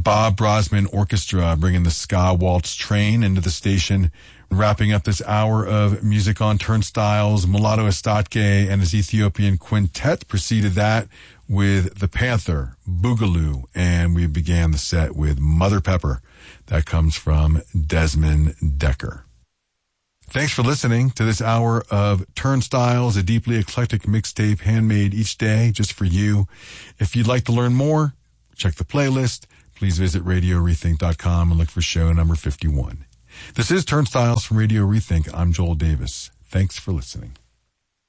Bob Brosman Orchestra bringing the Ska Waltz Train into the station. Wrapping up this hour of music on Turnstiles, Mulatto Estatke and his Ethiopian Quintet preceded that with The Panther, Boogaloo, and we began the set with Mother Pepper. That comes from Desmond Decker. Thanks for listening to this hour of Turnstiles, a deeply eclectic mixtape handmade each day just for you. If you'd like to learn more, check the playlist. Please visit RadioRethink.com and look for show number 51. This is Turnstiles from Radio Rethink. I'm Joel Davis. Thanks for listening.